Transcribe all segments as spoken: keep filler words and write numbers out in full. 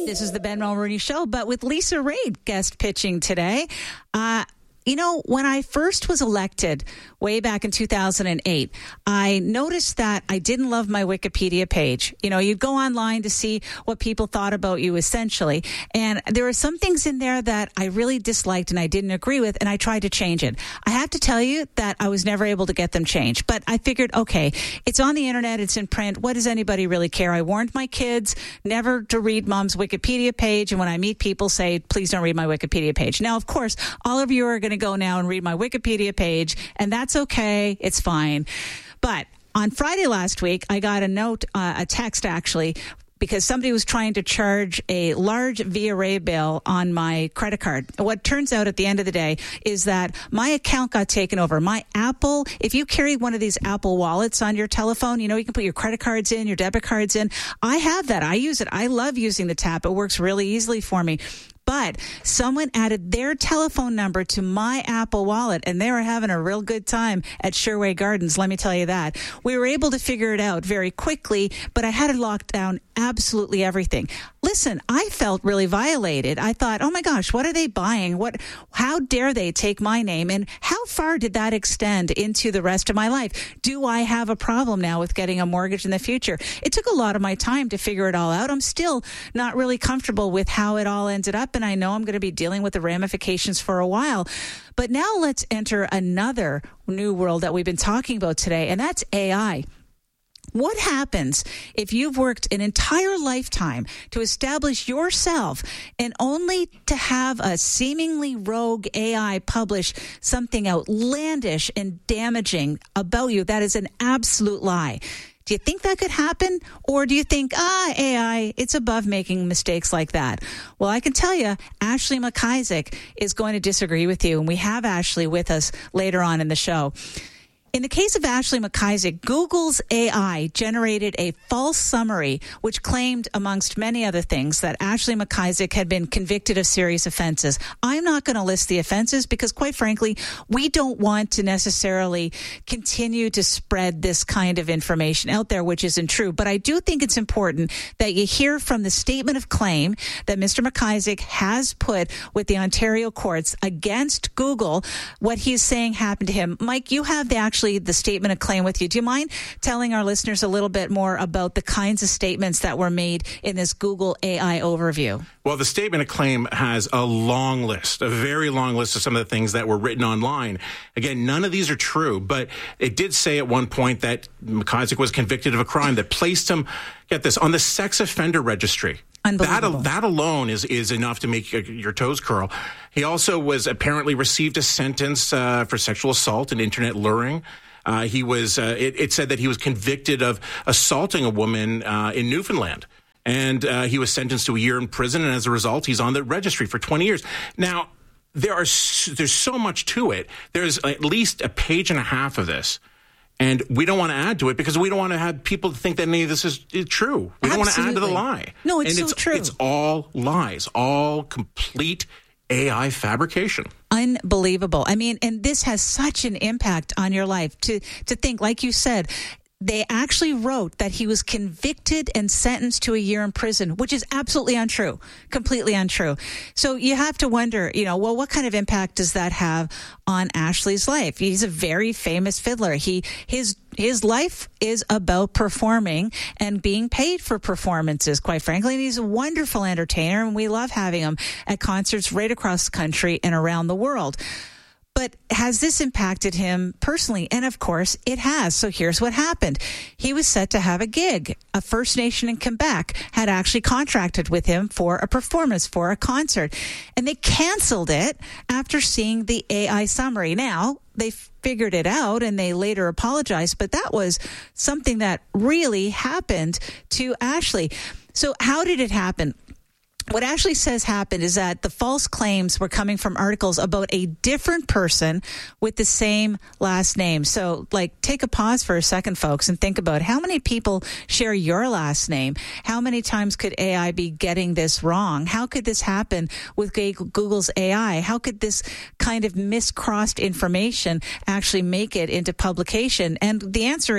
This is the Ben Mulroney Show, but with Lisa Raitt guest pitching today. Uh, you know, when I first was elected way back in two thousand eight, I noticed that I didn't love my Wikipedia page. You know, you'd go online to see what people thought about you, essentially. And there were some things in there that I really disliked and I didn't agree with, and I tried to change it. I have to tell you that I was never able to get them changed. But I figured, okay, it's on the internet, it's in print. What does anybody really care? I warned my kids never to read mom's Wikipedia page. And when I meet people, say, please don't read my Wikipedia page. Now, of course, all of you are going to go now and read my Wikipedia page, and that's okay. It's fine. But on Friday last week, I got a note, uh, a text actually, because somebody was trying to charge a large V R A bill on my credit card. What turns out at the end of the day is that my account got taken over. My Apple, if you carry one of these Apple wallets on your telephone, you know, you can put your credit cards in, your debit cards in. I have that. I use it. I love using the tap. It works really easily for me. But someone added their telephone number to my Apple wallet, and they were having a real good time at Sherway Gardens, let me tell you that. We were able to figure it out very quickly, but I had to lock down absolutely everything. Listen, I felt really violated. I thought, oh my gosh, what are they buying? What? How dare they take my name? And how far did that extend into the rest of my life? Do I have a problem now with getting a mortgage in the future? It took a lot of my time to figure it all out. I'm still not really comfortable with how it all ended up, and I know I'm going to be dealing with the ramifications for a while. But now let's enter another new world that we've been talking about today, and that's A I. What happens if you've worked an entire lifetime to establish yourself and only to have a seemingly rogue A I publish something outlandish and damaging about you? That is an absolute lie. Do you think that could happen? Or do you think, ah, A I, it's above making mistakes like that? Well, I can tell you, Ashley McIsaac is going to disagree with you, and we have Ashley with us later on in the show. In the case of Ashley McIsaac, Google's A I generated a false summary which claimed, amongst many other things, that Ashley McIsaac had been convicted of serious offenses. I'm not going to list the offenses because, quite frankly, we don't want to necessarily continue to spread this kind of information out there, which isn't true. But I do think it's important that you hear from the statement of claim that Mister McIsaac has put with the Ontario courts against Google, what he's saying happened to him. Mike, you have the actual the statement of claim with you. Do you mind telling our listeners a little bit more about the kinds of statements that were made in this Google A I overview? Well, the statement of claim has a long list, a very long list of some of the things that were written online. Again, none of these are true, but it did say at one point that McIsaac was convicted of a crime that placed him, get this, on the sex offender registry. That, that alone is, is enough to make your, your toes curl. He also was apparently received a sentence uh, for sexual assault and internet luring. Uh, he was. Uh, it, it said that he was convicted of assaulting a woman uh, in Newfoundland, and uh, he was sentenced to a year in prison. And as a result, he's on the registry for twenty years. Now, there are there's so much to it. There's at least a page and a half of this. And we don't want to add to it because we don't want to have people think that any of this is, is true. We Absolutely. don't want to add to the lie. No, it's and so it's, true. It's all lies, all complete A I fabrication. Unbelievable. I mean, and this has such an impact on your life to, to think, like you said, they actually wrote that he was convicted and sentenced to a year in prison, which is absolutely untrue, completely untrue. So you have to wonder, you know, well, what kind of impact does that have on Ashley's life? He's a very famous fiddler. He, his, his life is about performing and being paid for performances, quite frankly. And he's a wonderful entertainer, and we love having him at concerts right across the country and around the world. But has this impacted him personally? And of course, it has. So here's what happened. He was set to have a gig. A First Nation in Quebec had actually contracted with him for a performance, for a concert. And they canceled it after seeing the A I summary. Now, they figured it out and they later apologized, but that was something that really happened to Ashley. So how did it happen? What Ashley says happened is that the false claims were coming from articles about a different person with the same last name. So, like, take a pause for a second, folks, and think about how many people share your last name? How many times could A I be getting this wrong? How could this happen with Google's A I? How could this kind of miscrossed information actually make it into publication? And the answer is,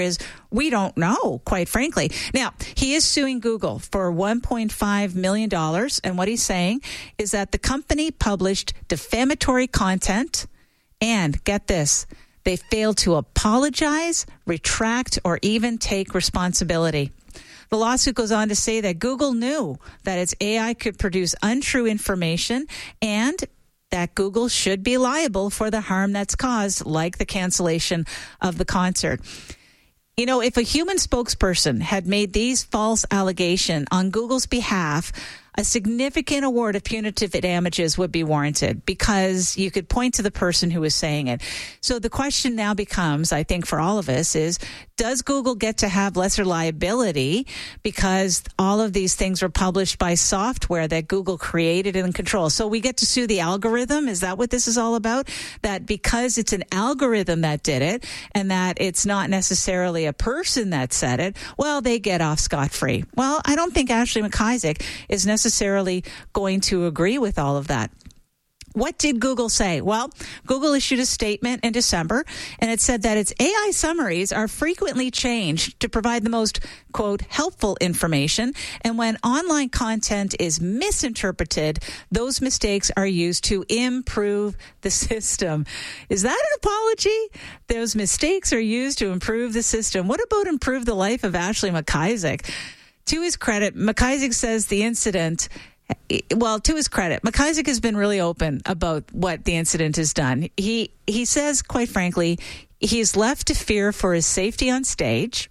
We don't know, quite frankly. Now, he is suing Google for one point five million dollars. And what he's saying is that the company published defamatory content and, get this, they failed to apologize, retract, or even take responsibility. The lawsuit goes on to say that Google knew that its A I could produce untrue information and that Google should be liable for the harm that's caused, like the cancellation of the concert. You know, if a human spokesperson had made these false allegations on Google's behalf, a significant award of punitive damages would be warranted because you could point to the person who was saying it. So the question now becomes, I think for all of us, is does Google get to have lesser liability because all of these things were published by software that Google created and controls? So we get to sue the algorithm? Is that what this is all about? That because it's an algorithm that did it and that it's not necessarily a person that said it, well, they get off scot-free. Well, I don't think Ashley McIsaac is necessarily necessarily going to agree with all of that. What did Google say? Well, Google issued a statement in December, and it said that its A I summaries are frequently changed to provide the most, quote, helpful information. And when online content is misinterpreted, those mistakes are used to improve the system. Is that an apology? Those mistakes are used to improve the system. What about improve the life of Ashley McIsaac? To his credit, McIsaac says the incident, well, to his credit, McIsaac has been really open about what the incident has done. He he says, quite frankly, he's left to fear for his safety on stage,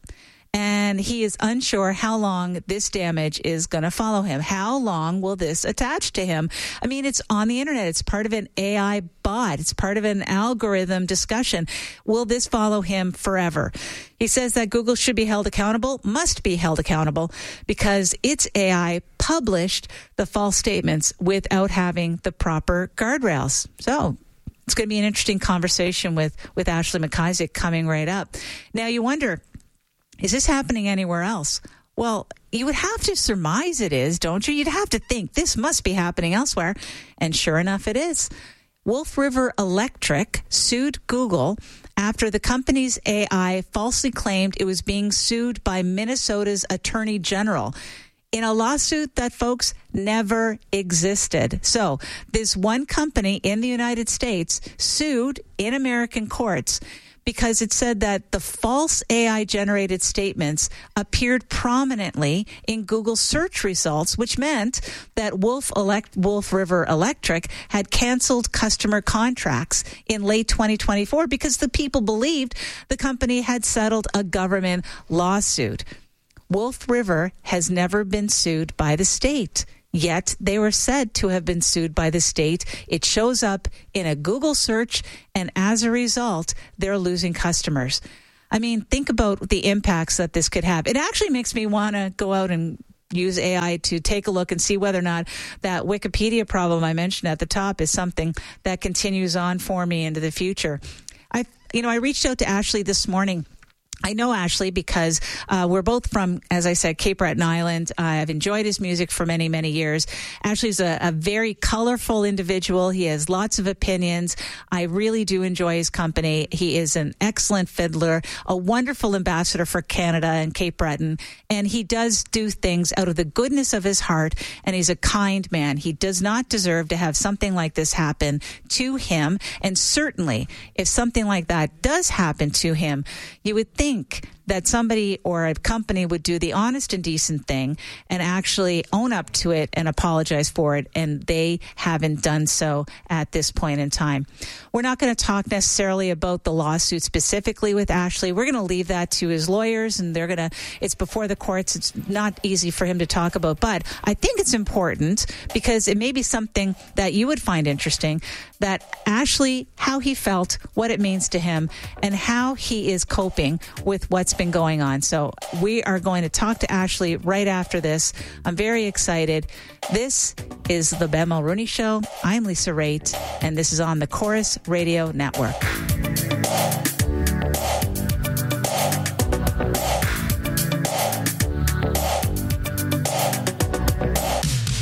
and he is unsure how long this damage is going to follow him. How long will this attach to him? I mean, it's on the internet. It's part of an A I bot. It's part of an algorithm discussion. Will this follow him forever? He says that Google should be held accountable, must be held accountable, because its A I published the false statements without having the proper guardrails. So it's going to be an interesting conversation with, with Ashley McIsaac coming right up. Now, you wonder, is this happening anywhere else? Well, you would have to surmise it is, don't you? You'd have to think this must be happening elsewhere. And sure enough, it is. Wolf River Electric sued Google after the company's A I falsely claimed it was being sued by Minnesota's Attorney General in a lawsuit that, folks, never existed. So this one company in the United States sued in American courts because it said that the false A I-generated statements appeared prominently in Google search results, which meant that Wolf, Elect- Wolf River Electric had canceled customer contracts in late twenty twenty-four because the people believed the company had settled a government lawsuit. Wolf River has never been sued by the state. Yet they were said to have been sued by the state. It shows up in a Google search, and as a result, they're losing customers. I mean, think about the impacts that this could have. It actually makes me want to go out and use A I to take a look and see whether or not that Wikipedia problem I mentioned at the top is something that continues on for me into the future. I, you know, I reached out to Ashley this morning. I know Ashley because uh, we're both from, as I said, Cape Breton Island. Uh, I've enjoyed his music for many, many years. Ashley's a, a very colorful individual. He has lots of opinions. I really do enjoy his company. He is an excellent fiddler, a wonderful ambassador for Canada and Cape Breton, and he does do things out of the goodness of his heart, and he's a kind man. He does not deserve to have something like this happen to him, and certainly if something like that does happen to him, you would think that somebody or a company would do the honest and decent thing and actually own up to it and apologize for it, and they haven't done so at this point in time. We're not going to talk necessarily about the lawsuit specifically with Ashley. We're going to leave that to his lawyers, and they're going to, it's before the courts. It's not easy for him to talk about, but I think it's important because it may be something that you would find interesting, that Ashley, how he felt, what it means to him, and how he is coping with what's been going on. So we are going to talk to Ashley right after this. I'm very excited. This is the Ben Mulrooney Show. I'm Lisa Raitt, and this is on the Chorus Radio Network.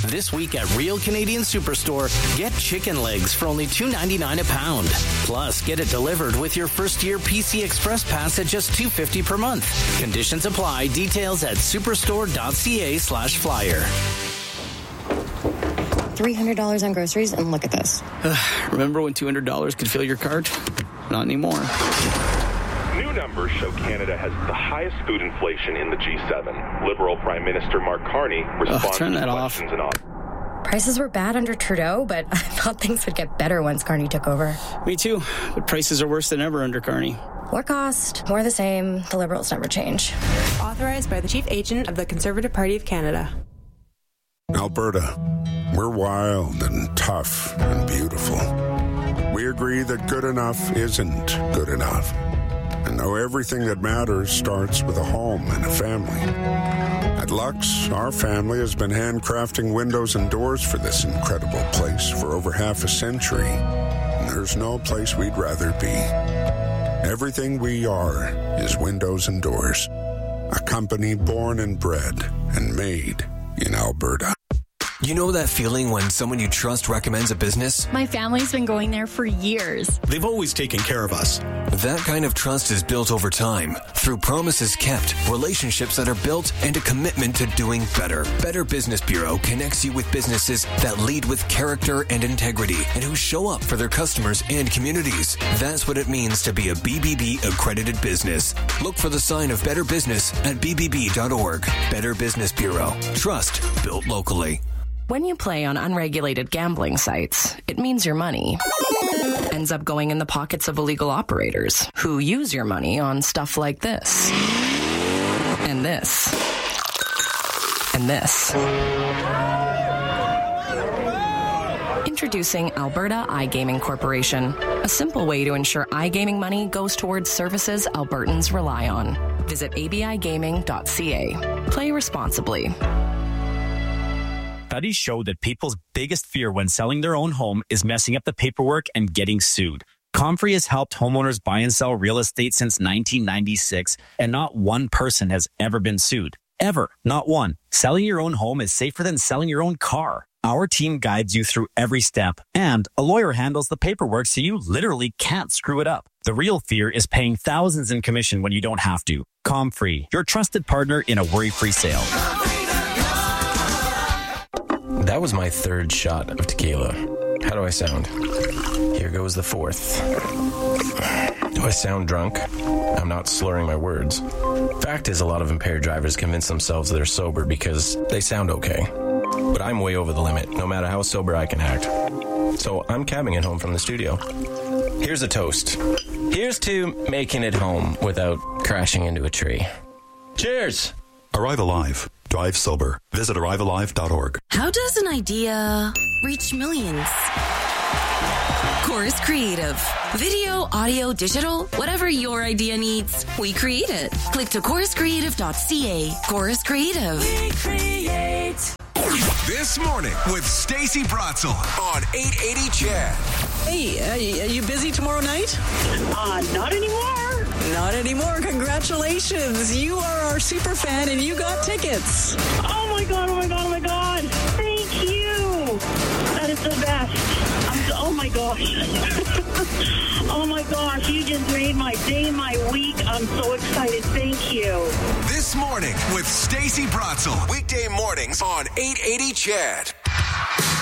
This week at Real Canadian Superstore, get chicken legs for only two ninety-nine a pound. Plus, get it delivered with your first year P C Express Pass at just two fifty per month. Conditions apply. Details at superstore.ca slash flyer. three hundred dollars on groceries, and look at this. Remember when two hundred dollars could fill your cart? Not anymore. New numbers show Canada has the highest food inflation in the G seven. Liberal Prime Minister Mark Carney responds oh, turn that to off. questions and off. Prices were bad under Trudeau, but I thought things would get better once Carney took over. Me too, but prices are worse than ever under Carney. What cost? More the same. The Liberals never change. Authorized by the Chief Agent of the Conservative Party of Canada. Alberta. We're wild and tough and beautiful. We agree that good enough isn't good enough. And know everything that matters starts with a home and a family. At Lux, our family has been handcrafting windows and doors for this incredible place for over half a century. And there's no place we'd rather be. Everything we are is windows and doors. A company born and bred and made in Alberta. You know that feeling when someone you trust recommends a business? My family's been going there for years. They've always taken care of us. That kind of trust is built over time through promises kept, relationships that are built, and a commitment to doing better. Better Business Bureau connects you with businesses that lead with character and integrity and who show up for their customers and communities. That's what it means to be a B B B accredited business. Look for the sign of Better Business at b b b dot org. Better Business Bureau. Trust built locally. When you play on unregulated gambling sites, it means your money ends up going in the pockets of illegal operators who use your money on stuff like this, and this, and this. Introducing Alberta iGaming Corporation, a simple way to ensure iGaming money goes towards services Albertans rely on. Visit a b i gaming dot c a. Play responsibly. Studies show that people's biggest fear when selling their own home is messing up the paperwork and getting sued. Comfrey has helped homeowners buy and sell real estate since nineteen ninety-six, and not one person has ever been sued. Ever. Not one. Selling your own home is safer than selling your own car. Our team guides you through every step, and a lawyer handles the paperwork so you literally can't screw it up. The real fear is paying thousands in commission when you don't have to. Comfrey, your trusted partner in a worry-free sale. That was my third shot of tequila. How do I sound? Here goes the fourth. Do I sound drunk? I'm not slurring my words. Fact is, a lot of impaired drivers convince themselves they're sober because they sound okay. But I'm way over the limit, no matter how sober I can act. So I'm cabbing it home from the studio. Here's a toast. Here's to making it home without crashing into a tree. Cheers! Arrive Alive. Drive sober. Visit arrive alive dot org. How does an idea reach millions? Chorus Creative. Video, audio, digital, whatever your idea needs, we create it. Click to chorus creative dot c a. Chorus Creative. We create. This morning with Stacey Bratzel on eight eighty C H E D. Hey, are you busy tomorrow night? Uh, not anymore. Not anymore. Congratulations. You are our super fan and you got tickets. Oh my God, oh my God, oh my God. Thank you. That is the best. I'm so, oh my gosh. Oh my gosh, you just made my day, my week. I'm so excited. Thank you. This morning with Stacey Bratzel. Weekday mornings on eight eighty C H E D.